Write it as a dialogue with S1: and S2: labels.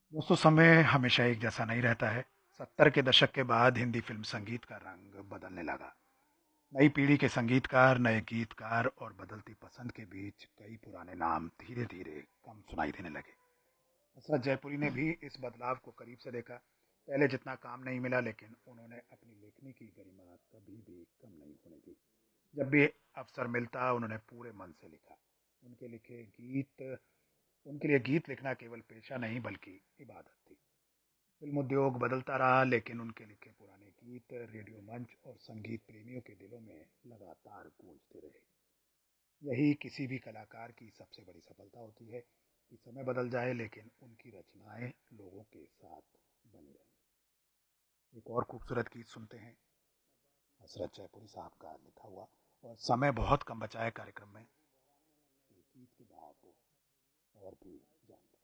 S1: दोस्तों, समय हमेशा एक जैसा नहीं रहता है। 70 के दशक के बाद हिंदी फिल्म संगीत का रंग बदलने लगा। नई पीढ़ी के संगीतकार, नए गीतकार और बदलती पसंद के बीच कई पुराने नाम धीरे धीरे कम सुनाई देने लगे। हसरत जयपुरी ने भी इस बदलाव को करीब से देखा। पहले जितना काम नहीं मिला, लेकिन उन्होंने अपनी लेखनी की गरिमा कभी भी कम नहीं होने दी। जब भी अवसर मिलता, उन्होंने पूरे मन से लिखा। उनके लिखे गीत उनके लिए गीत लिखना केवल पेशा नहीं, बल्कि इबादत थी। फिल्म उद्योग बदलता रहा, लेकिन उनके लिखे पुराने गीत रेडियो मंच और संगीत प्रेमियों के दिलों में लगातार गूंजते रहे। यही किसी भी कलाकार की सबसे बड़ी सफलता होती है कि समय बदल जाए, लेकिन उनकी रचनाएं लोगों के साथ बनी रहें। एक और खूबसूरत गीत सुनते हैं, हसरत जयपुरी साहब का लिखा हुआ। और समय बहुत कम बचा है कार्यक्रम में। एक गीत के बाद और भी जानते हैं।